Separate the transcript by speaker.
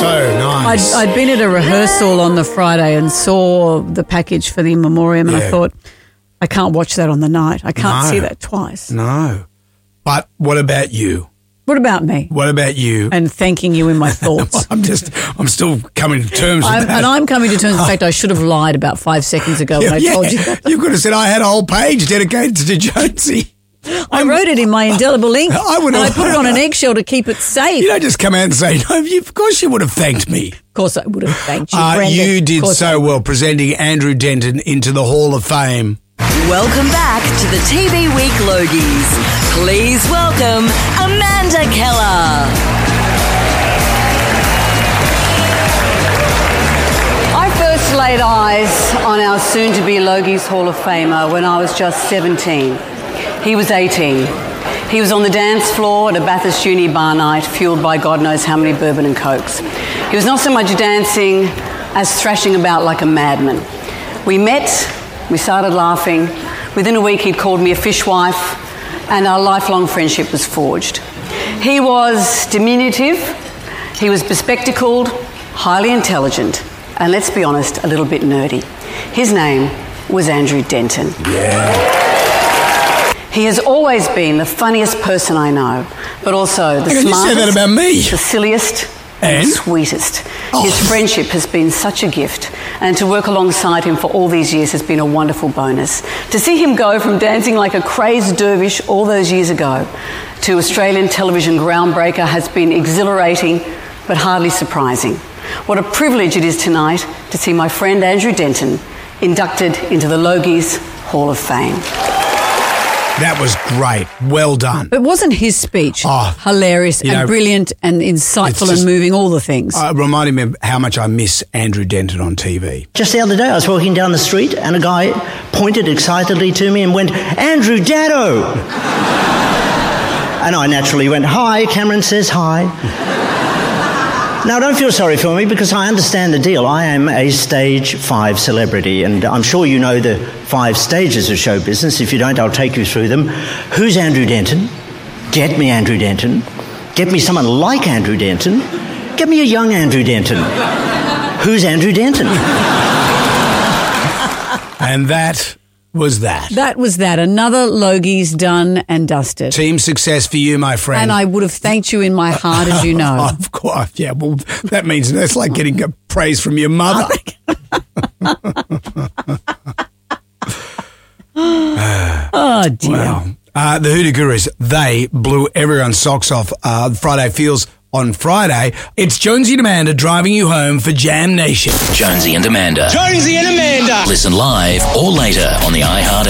Speaker 1: So nice.
Speaker 2: I'd been at a rehearsal on the Friday and saw the package for the in memoriam, and I thought, I can't watch that on the night. I can't see that twice.
Speaker 1: No. But what about you?
Speaker 2: What about me?
Speaker 1: What about you?
Speaker 2: And thanking you in my thoughts.
Speaker 1: I'm still coming to terms with that.
Speaker 2: And I'm coming to terms with the fact I should have lied about 5 seconds ago when I told you that.
Speaker 1: You could have said I had a whole page dedicated to Jonesy.
Speaker 2: I wrote it in my indelible ink,
Speaker 1: I
Speaker 2: put it on an eggshell to keep it safe.
Speaker 1: You don't just come out and say, no, of course you would have thanked me.
Speaker 2: Of course I would have thanked you, Brendan.
Speaker 1: You did so well presenting Andrew Denton into the Hall of Fame.
Speaker 3: Welcome back to the TV Week Logies. Please welcome Amanda Keller.
Speaker 2: I first laid eyes on our soon-to-be Logies Hall of Famer when I was just 17. He was 18. He was on the dance floor at a Bathurst Uni bar night, fueled by God knows how many bourbon and cokes. He was not so much dancing as thrashing about like a madman. We met, we started laughing. Within a week, he'd called me a fishwife, and our lifelong friendship was forged. He was diminutive, he was bespectacled, highly intelligent, and let's be honest, a little bit nerdy. His name was Andrew Denton.
Speaker 1: Yeah.
Speaker 2: He has always been the funniest person I know, but also the smartest,
Speaker 1: you say that about me.
Speaker 2: the silliest, and the sweetest. His friendship has been such a gift, and to work alongside him for all these years has been a wonderful bonus. To see him go from dancing like a crazed dervish all those years ago to Australian television groundbreaker has been exhilarating, but hardly surprising. What a privilege it is tonight to see my friend Andrew Denton inducted into the Logies Hall of Fame.
Speaker 1: That was great. Well done.
Speaker 2: But wasn't his speech hilarious and brilliant and insightful and moving, all the things?
Speaker 1: Reminding me of how much I miss Andrew Denton on TV.
Speaker 4: Just the other day I was walking down the street and a guy pointed excitedly to me and went, "Andrew Daddo!" And I naturally went, "Hi." Cameron says hi. Now, don't feel sorry for me because I understand the deal. I am a stage 5 celebrity, and I'm sure you know the 5 stages of show business. If you don't, I'll take you through them. Who's Andrew Denton? Get me Andrew Denton. Get me someone like Andrew Denton. Get me a young Andrew Denton. Who's Andrew Denton?
Speaker 1: And that was that.
Speaker 2: That was that. Another Logies done and dusted.
Speaker 1: Team success for you, my friend.
Speaker 2: And I would have thanked you in my heart, as you know.
Speaker 1: Of course. Yeah, well, that means that's like getting praise from your mother.
Speaker 2: Oh, dear.
Speaker 1: Wow. The Hoodoo Gurus, they blew everyone's socks off. Friday Feels on Friday. It's Jonesy and Amanda driving you home for Jam Nation.
Speaker 5: Jonesy and Amanda.
Speaker 6: Jonesy and Amanda.
Speaker 5: Listen live or later on the iHeart